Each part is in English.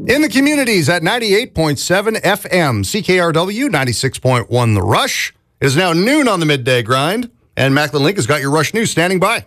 In the communities at 98.7 FM, CKRW 96.1 The Rush. It is now noon on the midday grind, and Macklin Link has got your Rush News standing by.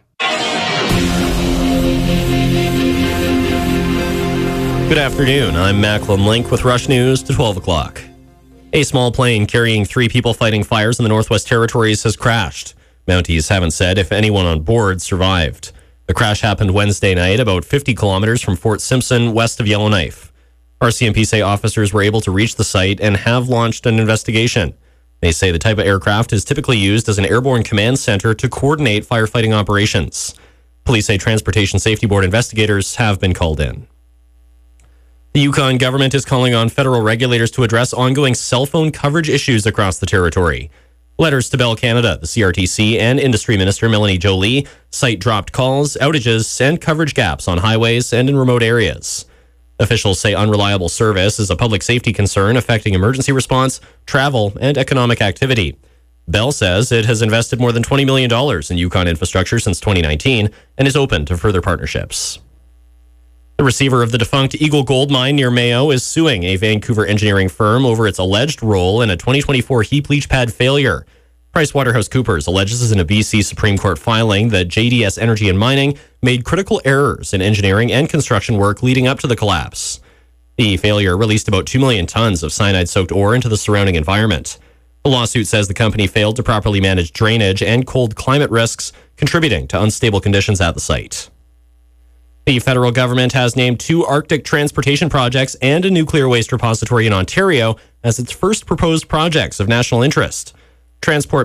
Good afternoon. I'm Macklin Link with Rush News to 12 o'clock. A small plane carrying 3 people fighting fires in the Northwest Territories has crashed. Mounties haven't said if anyone on board survived. The crash happened Wednesday night about 50 kilometers from Fort Simpson, west of Yellowknife. RCMP say officers were able to reach the site and have launched an investigation. They say the type of aircraft is typically used as an airborne command center to coordinate firefighting operations. Police say Transportation Safety Board investigators have been called in. The Yukon government is calling on federal regulators to address ongoing cell phone coverage issues across the territory. Letters to Bell Canada, the CRTC, and Industry Minister Melanie Jolie cite dropped calls, outages, and coverage gaps on highways and in remote areas. Officials say unreliable service is a public safety concern affecting emergency response, travel, and economic activity. Bell says it has invested more than $20 million in Yukon infrastructure since 2019 and is open to further partnerships. The receiver of the defunct Eagle Gold Mine near Mayo is suing a Vancouver engineering firm over its alleged role in a 2024 heap leach pad failure. PricewaterhouseCoopers alleges in a BC Supreme Court filing that JDS Energy and Mining made critical errors in engineering and construction work leading up to the collapse. The failure released about 2 million tons of cyanide-soaked ore into the surrounding environment. The lawsuit says the company failed to properly manage drainage and cold climate risks, contributing to unstable conditions at the site. The federal government has named 2 Arctic transportation projects and a nuclear waste repository in Ontario as its first proposed projects of national interest. Transport